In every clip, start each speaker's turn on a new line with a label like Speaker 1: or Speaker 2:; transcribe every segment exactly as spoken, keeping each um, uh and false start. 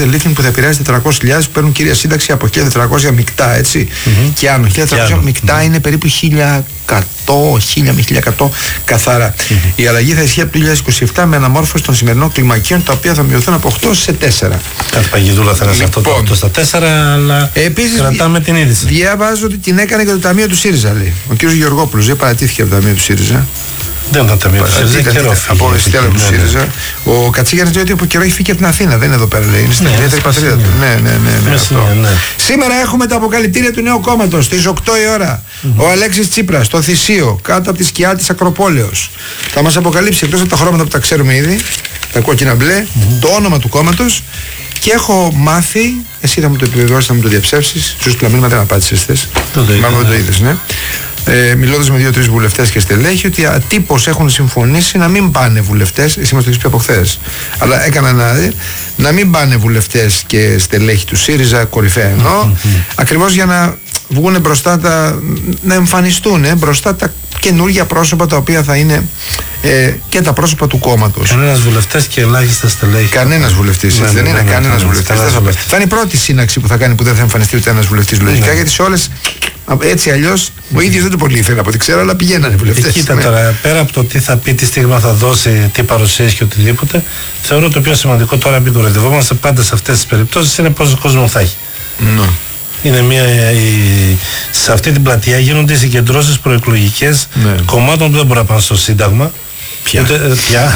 Speaker 1: Αλεξανδρίδη Λίθιν που θα επηρεάσει τετρακόσιες χιλιάδες που παίρνουν κυρία σύνταξη από χίλια τετρακόσια μεικτά, έτσι. Mm-hmm. Και άνω. χίλια τετρακόσια μεικτά mm-hmm. είναι περίπου χίλια εκατό, χίλια με χίλια εκατό καθαρά. Mm-hmm. Η αλλαγή θα ισχύει από το δύο χιλιάδες είκοσι επτά με αναμόρφωση των σημερινών κλιμακίων, τα οποία θα μειωθούν από οκτώ σε τέσσερα.
Speaker 2: Κάτι παγιδούλα θα είναι σε αυτό το οκτώ στα τέσσερα, αλλά
Speaker 1: επίσης,
Speaker 2: κρατάμε την είδηση.
Speaker 1: Διαβάζω ότι την έκανε και το Ταμείο του ΣΥΡΙΖΑ, λέει. Ο κ. Γεωργόπουλος δεν παρατήθηκε από το Ταμείο του ΣΥΡΙΖΑ.
Speaker 2: Δεν ήταν ταμείο του ΣΥΡΙΖΑ.
Speaker 1: Από εστιάλα του ΣΥΡΙΖΑ. Ο Κατσίγιαννης λέει ότι από καιρό έχει φύγει από την Αθήνα. Δεν είναι εδώ πέρα, λέει. Είναι στην ιδιαίτερη πατρίδα του. Ναι, ναι, ναι. Σήμερα έχουμε τα αποκαλυπτήρια του νέου κόμματος στις οκτώ η ώρα. Ο Αλέξης Τσίπρας στο Θησίο, κάτω από τη σκιά της Ακροπόλεως. Θα μας αποκαλύψει εκτός από τα χρώματα που τα ξέρουμε ήδη, τα κόκκινα μπλε, το όνομα του κόμματος. Και έχω μάθει, εσύ θα μου το επιβεβαιώσεις, θα μου το διαψεύσεις. Σου στείλα μήνυμα, δεν απάντησες χθες. Μάλλον δεν το είδες, ναι. Ε, μιλώντας με δύο-τρεις βουλευτές και στελέχη, ότι ατύπως έχουν συμφωνήσει να μην πάνε βουλευτές. Εσύ μας το έχεις πει από χθες. Αλλά έκανα να, να μην πάνε βουλευτές και στελέχη του ΣΥΡΙΖΑ, κορυφαία εννοώ, ακριβώς για να βγουν μπροστά τα, να εμφανιστούν ε, μπροστά τα καινούργια πρόσωπα τα οποία θα είναι ε, και τα πρόσωπα του κόμματος.
Speaker 2: Κανένας βουλευτές και ελάχιστα στελέχη.
Speaker 1: Κανένας βουλευτής, ναι, δεν ναι, είναι ναι, κανένας ναι, βουλευτής. Ναι, θα, θα είναι η πρώτη σύναξη που θα κάνει που δεν θα εμφανιστεί ούτε ένας βουλευτής λογικά, ναι. Γιατί σε όλες, έτσι αλλιώς, ο ίδιος δεν το πολύ ήθελε από ό,τι ξέρω, αλλά πηγαίνανε βουλευτές.
Speaker 2: Ε, κοίτα ναι. Τώρα, πέρα από το τι θα πει, τι στίγμα θα δώσει, τι παρουσίαση και οτιδήποτε, θεωρώ το πιο σημαντικό τώρα, μην κοροϊδευόμαστε πάντα σε αυτές τις περιπτώσεις, είναι πόσο κόσμο θα έχει. Ναι. Είναι μια, η, σε αυτή την πλατεία γίνονται συγκεντρώσεις προεκλογικές ναι. κομμάτων που δεν μπορούν να πάνε στο Σύνταγμα. Ποια. Ούτε, πια.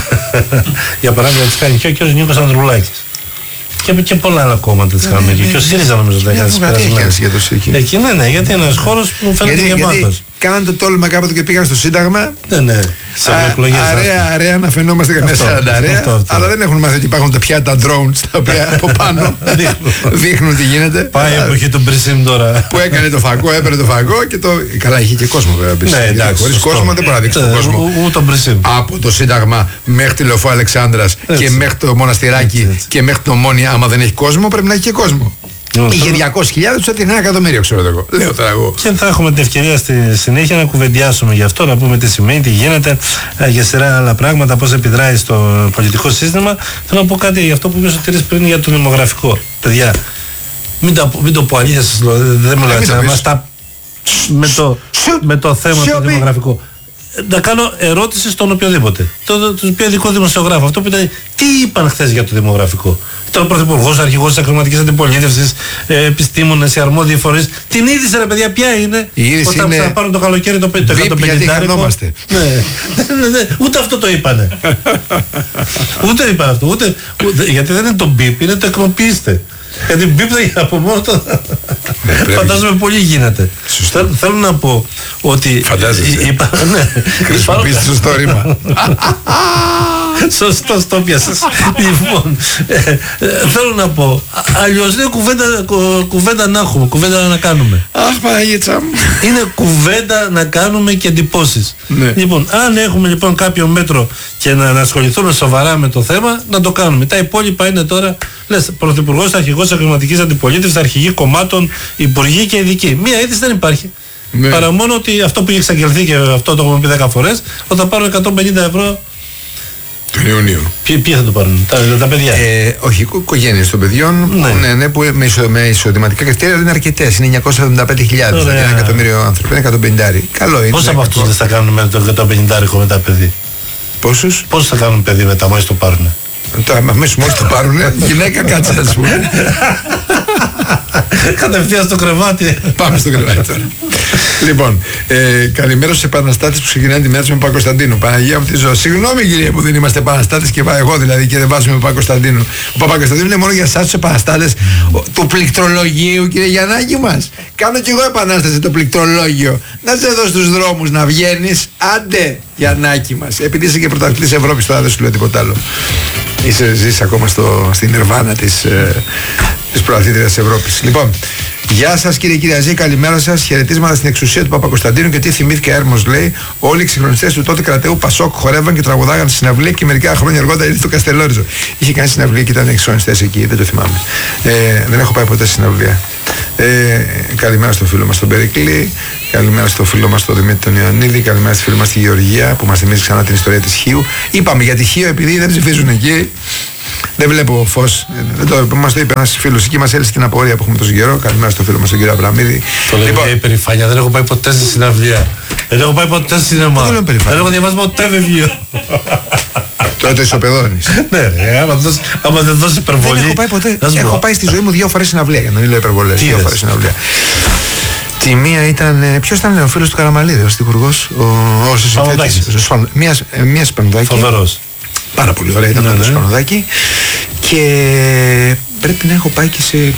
Speaker 2: Για παράδειγμα, τις κάνει και ο κ. Νίκος Ανδρουλάκης. Και, και πολλά άλλα κόμματα τις κάνουμε. Και ο ΣΥΡΙΖΑ νομίζω δεν έχει περάσει. Εκεί ναι, ναι, γιατί είναι ένας χώρος που φαίνεται γεμάτος.
Speaker 1: Κάναν το τόλμα κάποτε και πήγαν στο Σύνταγμα.
Speaker 2: Ναι, ναι. Σε εκλογές.
Speaker 1: Αρέα, αρέα να φαινόμαστε καμιά σαράντα αρέα. Αλλά δεν έχουν μάθει ότι υπάρχουν τα πιάτα drones τα οποία από πάνω δείχνουν τι γίνεται.
Speaker 2: Πάει η εποχή του Μπρισίμ τώρα.
Speaker 1: Που έκανε το φακό, έπαιρνε το φακό και το. Καλά, είχε και κόσμο βέβαια.
Speaker 2: Ναι, εντάξει.
Speaker 1: Χωρίς κόσμο δεν μπορεί να δείξει τον κόσμο.
Speaker 2: Ούτε Μπρισίμ.
Speaker 1: Από το Σύνταγμα μέχρι τη Λεωφόρο Αλεξάνδρας και μέχρι το Μοναστηράκι και μέχρι το Ομόνια, άμα δεν έχει κόσμο, πρέπει να έχει και κόσμο. Είχε διακόσιες χιλιάδες, του έτυχε ένα εκατομμύριο, ξέρω εγώ. Λέω τώρα εγώ.
Speaker 2: Και θα έχουμε την ευκαιρία στη συνέχεια να κουβεντιάσουμε γι' αυτό, να πούμε τι σημαίνει, τι γίνεται, για σειρά άλλα πράγματα, πώς επιδράει στο πολιτικό σύστημα. Θέλω να πω κάτι για αυτό που είπε ο Σωτήρης πριν για το δημογραφικό. Παιδιά, μην το, μην το πω αλήθεια σας, δεν μου λέτε να μας τα. Με το, με το θέμα το δημογραφικό. Να κάνω ερώτηση στον οποιοδήποτε. Τον το, πιο ειδικό δημοσιογράφο. Αυτό που ήταν, τι είπαν χθες για το δημογραφικό. Τώρα ο Πρωθυπουργός, αρχηγός της Ακροματικής Αντιπολίτευσης, ε, επιστήμονες, οι αρμόδιοι φορείς. Την είδηση ρε παιδιά, ποια είναι.
Speaker 1: Η είδηση
Speaker 2: όταν
Speaker 1: είναι.
Speaker 2: Θα πάρουν το καλοκαίρι το, το εκατόν πενήντα.
Speaker 1: Ναι.
Speaker 2: ναι, ναι, ούτε αυτό το είπανε. ούτε είπαν αυτό. Ούτε, ούτε, γιατί δεν είναι το μπιπ, είναι το εκνοποιήστε. Γιατί μπιπ από μόνο το. Φαντάζομαι πολύ γίνεται. Θέλω να πω ότι.
Speaker 1: Φαντάζεσαι. Χρησιμοποιείς το σωστό ρήμα.
Speaker 2: Σωστό το πιάσες. Λοιπόν, θέλω να πω, αλλιώς είναι κουβέντα να έχουμε, κουβέντα να κάνουμε.
Speaker 1: Αχ, Παναγίτσα μου.
Speaker 2: Είναι κουβέντα να κάνουμε και εντυπώσεις. Λοιπόν, αν έχουμε λοιπόν κάποιο μέτρο και να ασχοληθούμε σοβαρά με το θέμα, να το κάνουμε. Τα υπόλοιπα είναι τώρα, λες, Πρωθυπουργός, αρχηγός της Ακροματικής Αντιπολίτευσης, αρχηγοί κομμάτων, υπουργοί και ειδικοί. Μία είδηση δεν υπάρχει. Ναι. Παρά μόνο ότι αυτό που έχει εξαγγελθεί και αυτό το έχουμε πει δέκα φορές, ότι θα πάρουν εκατόν πενήντα ευρώ
Speaker 1: τον Ιουνίου.
Speaker 2: Ποιοι, ποιοι θα το πάρουν, τα, τα παιδιά.
Speaker 1: Ε, όχι, οι οικογένειες των παιδιών ναι. Που, ναι, ναι, που με, ισο, με εισοδηματικά κριτήρια είναι αρκετές. Είναι εννιακόσιες εβδομήντα πέντε χιλιάδες, δηλαδή ένα εκατομμύριο άνθρωποι. Είναι εκατόν πενήντα. Καλό είναι.
Speaker 2: Πόσους από αυτούς δεν θα κάνουν με το εκατόν πενήντα μετά παιδί.
Speaker 1: Πόσους?
Speaker 2: Πόσους θα κάνουν παιδί μετά, μόλις το πάρουν.
Speaker 1: Τώρα, αμέσως μόλις το πάρουν, γυναίκα κάτσε να σου πούμε.
Speaker 2: Κατευθείαν στο κρεβάτι.
Speaker 1: Πάμε στο κρεβάτι τώρα. Λοιπόν, ε, καλημέρα στους επαναστάτες που ξεκινάνε τη μέρα τους με Παπα-Κωνσταντίνου. Παναγία μου τη ζω. Συγγνώμη κύριε που δεν είμαστε επαναστάτες και πάω εγώ δηλαδή και δεν βάζουμε Παπα-Κωνσταντίνου. Ο Παπα-Κωνσταντίνου είναι μόνο για εσάς τους επαναστάτες mm. του πληκτρολογίου, κύριε Γιαννάκη μας. Κάνω κι εγώ επανάσταση το πληκτρολόγιο. Να σε δω στους δρόμους να βγαίνεις. Άντε, Γιαννάκη μας. Επειδή είσαι και πρωταθλητής Ευρώπης, τώρα δεν σου λέω τίποτα άλλο. Είσαι, ζεις ακόμα στο, στην Ιρβάνα της, ε, της πρωταθλήτριας της Ευρώπης. Λοιπόν, γεια σας κύριε Κυριαζή, καλημέρα σας. Χαιρετίσματα στην εξουσία του Παπα-Κωνσταντίνου και τι θυμήθηκε Έρμος λέει. Όλοι οι ξυγχρονιστές του τότε κρατεού Πασόκ χορεύαν και τραγουδάγαν στη συναυλία και μερικά χρόνια αργότερα ήρθε στο Καστελόριζο. Είχε κάνει συναυλία και ήταν εξυγχρονιστές εκεί, δεν το θυμάμαι. Ε, δεν έχω πάει ποτέ στη συναυλία. Ε, καλημέρα στο φίλο μας τον Περικλή. Καλημέρα στο φίλο μας τον Δημήτρη τον Ιωαννίδη. Καλημέρα στη φίλη μας τη Γεωργία που μας θυμίζει ξανά την ιστορία της Χίου. Είπαμε για τη Χίο επειδή δεν ψηφίζουν εκεί. Δεν βλέπω φως. Μας το είπε ένας φίλος εκεί, μας έλυσε την απορία που έχουμε τόσο καιρό. Καλημέρα στο φίλο μας τον κύριο Αβραμίδη.
Speaker 2: Το λέει λοιπόν, υπερηφάνεια, δεν έχω πάει ποτέ στη συναυλία. Δεν έχω πάει ποτέ στη σινεμά.
Speaker 1: Δεν,
Speaker 2: δεν έχω διαβάσει ποτέ βιβλίο.
Speaker 1: Τώρα το ισοπεδώνεις.
Speaker 2: Ναι, ρε, άμα, δώσει, άμα δεν δώσει υπερβολή.
Speaker 1: Δεν έχω πάει ποτέ. Έχω πάει στη ζωή μου δύο φορές συναυλία, για να μην λέω υπερβολές. Δύο φορές συναυλία. Τη μία ήταν. Ποιος ήταν ο φίλος του Καραμαλίδη, ο στιχουργός, ο συνθέτης. Μία Σπανουδάκη.
Speaker 2: Φοβερός.
Speaker 1: Πάρα πολύ ωραία ήταν το Σπανουδάκη. Και πρέπει να έχω πάει και σε.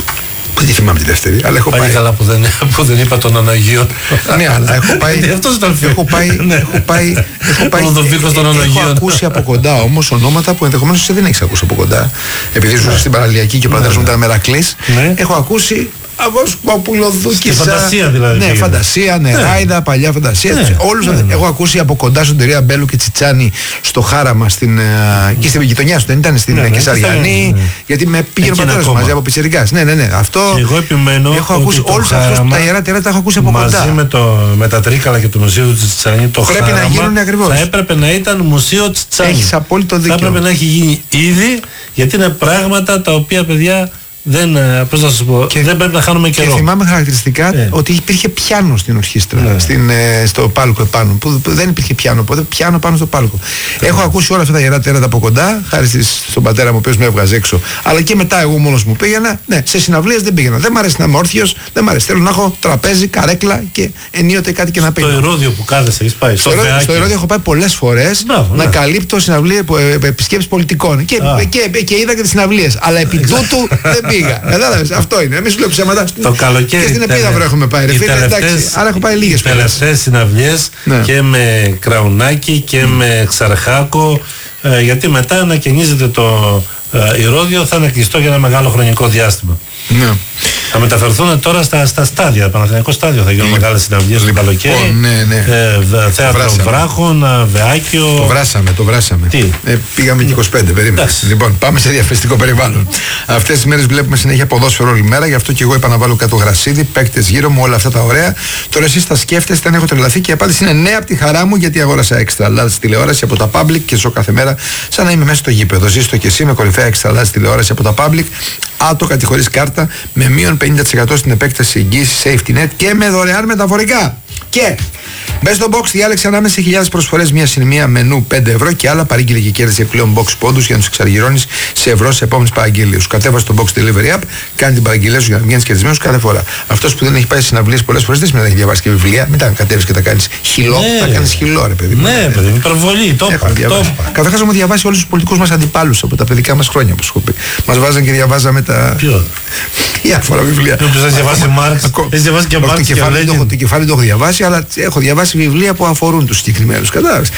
Speaker 1: Δεν θυμάμαι τη δεύτερη, αλλά έχω πάει.
Speaker 2: Πάει καλά που δεν, που δεν είπα τον Αναγίο.
Speaker 1: Ναι, αλλά έχω πάει.
Speaker 2: Αυτός ήταν φίλος.
Speaker 1: Έχω πάει. Έχω πάει. Έχω πάει. Έχω ακούσει από κοντά όμως ονόματα που ενδεχομένως εσύ δεν έχεις ακούσει από κοντά. Επειδή ζούσα στην Παραλιακή και ο πατέρας μου ήταν Μερακλής. Έχω ακούσει. Από Παπουλοδούκησα.
Speaker 2: Φαντασία δηλαδή.
Speaker 1: Ναι, φαντασία, νεράιδα, ναι. Παλιά φαντασία. Ναι. Όλους ναι, ναι. Έχω ακούσει από κοντά στον Τερία Μπέλου και Τσιτσάνι στο Χάραμα στην, εκεί στην γειτονιά σου. Δεν ήταν στην ναι, Κεσαριανή. Ναι, ναι. Γιατί με πήγαινε ο πατέρας μου μαζί από πιτσιρικάς. Ναι, ναι, ναι. Αυτό.
Speaker 2: Εγώ επιμένω.
Speaker 1: Έχω ακούσει όλους αυτούς τα ιερά τερά τα έχω ακούσει από κοντά.
Speaker 2: Μαζί με, το, με τα Τρίκαλα και το Μουσείο του Τσιτσάνι. Το
Speaker 1: πρέπει Χάραμα, να γίνουν ακριβώς.
Speaker 2: Θα έπρεπε να ήταν Μουσείο Τσιτσάνι.
Speaker 1: Έχεις απόλυτο δίκιο.
Speaker 2: Θα έπρεπε να έχει γίνει ήδη, γιατί είναι πράγματα τα οποία, παιδιά, δεν, πώς να σας πω, και, δεν πρέπει να χάνουμε καιρό.
Speaker 1: Και θυμάμαι χαρακτηριστικά ε. ότι υπήρχε πιάνο στην ορχήστρα, ναι. στην, ε, στο πάλκο επάνω. Που, που δεν υπήρχε πιάνο, οπότε πιάνο πάνω στο πάλκο. Ε. Έχω ακούσει όλα αυτά τα ιερά τέρατα από κοντά, χάρη στον πατέρα μου, ο οποίος με έβγαζε έξω. Αλλά και μετά εγώ μόνος μου πήγαινα. Ναι, σε συναυλίες δεν πήγαινα. Δεν μ' αρέσει να είμαι όρθιος, δεν μ' αρέσει. Θέλω να έχω τραπέζι, καρέκλα και ενίοτε κάτι και να πίνω.
Speaker 2: Στο Ηρώδιο που κάθεσαι, έχεις πάει.
Speaker 1: Στο, στο, στο Ηρώδιο έχω πάει πολλές φορές να ναι. καλύπτω συναυλίες, επισκέψεις πολιτικών. Και, και, και, και είδα και τις συναυλίες. Αλλά επί τούτου δεν πήγα. Κατάλαβες. Αυτό είναι. Εμείς σου λέω ψέματα.
Speaker 2: Το καλοκαίρι.
Speaker 1: Και στην Επίδαυρο έχουμε πάει. Ρε φίλε, εντάξει. Άρα έχω πάει λίγες φορές.
Speaker 2: Τελευταίες συναυλίες ναι. και με Κραουνάκι και mm. με Ξαρχάκο. Ε, γιατί μετά ανακαινίζεται το ε, Ηρώδιο, θα είναι κλειστό για ένα μεγάλο χρονικό διάστημα.
Speaker 1: Ναι.
Speaker 2: Θα μεταφερθούν τώρα στα, στα στάδια. Παναθηναϊκό στάδιο θα γίνουν mm. μεγάλες συναυλίες το καλοκαίρι.
Speaker 1: Ναι, ναι.
Speaker 2: Ε, θέατρο Βράχων, Βεάκιο.
Speaker 1: Το βράσαμε, το βράσαμε.
Speaker 2: Τι?
Speaker 1: Ε, πήγαμε και είκοσι πέντε, περίμενε. Λοιπόν, πάμε σε διαφημιστικό περιβάλλον. Αυτές τις μέρες βλέπουμε συνέχεια ποδόσφαιρο όλη μέρα, γι' αυτό και εγώ είπα να βάλω κάτω γρασίδι, παίκτες γύρω μου, όλα αυτά τα ωραία. Τώρα εσείς τα σκέφτεστε αν έχω τρελαθεί και η απάντηση είναι ναι από τη χαρά μου, γιατί αγόρασα extra large τηλεόραση από τα public και ζω κάθε μέρα σαν να είμαι μέσα στο γήπεδο. Ζήστο και εσύ με κορυφαία extra large τηλεόραση από τα public. Άτο κατηγορείς κάρτα με μείον πενήντα τοις εκατό στην επέκταση εγγύηση safety net και με δωρεάν μεταφορικά. Και μέσα στο box διάλεξε ανάμεσα σε χιλιάδες προσφορές μία συν μία μενού πέντε ευρώ και άλλα. Παρήγγειλε και κέρδισε πλέον box πόντους για να τους εξαργυρώνεις σε ευρώ σε επόμενες παραγγελίες. Κατέβασε το box delivery app, κάνει την παραγγελία σου για να βγαίνεις κερδισμένος κάθε φορά. Αυτός που δεν έχει πάει σε συναυλίες πολλές φορές δεν σημαίνει να έχει διαβάσει και βιβλία. Μην τα κατέβεις και τα κάνεις χυλό,
Speaker 2: ναι,
Speaker 1: τα κάνεις χυλό, ρε παιδί.
Speaker 2: Ναι, παιδί, υπερβολή, το είπα.
Speaker 1: Καταρχάς έχουμε διαβάσει όλους τους πολιτικούς μας αντιπάλους από τα παιδικά μας χρόνια που σου πει. Μας βάζαν και διαβάζαμε τα.
Speaker 2: Ποιο?
Speaker 1: Διάφορα βιβλία.
Speaker 2: Έχεις διαβάσει Μάρξ, έχεις διαβάσει και Μάρξ και Λένιν.
Speaker 1: Το κεφάλι το έχω διαβάσει, αλλά έχω διαβάσει βιβλία που αφορούν τους συγκεκριμένους. Κατάλαβες.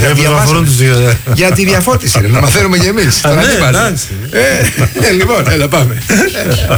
Speaker 1: Για τη διαφώτιση, να μαθαίνουμε κι εμείς.
Speaker 2: Ναι, εντάξει.
Speaker 1: Λοιπόν, έλα πάμε.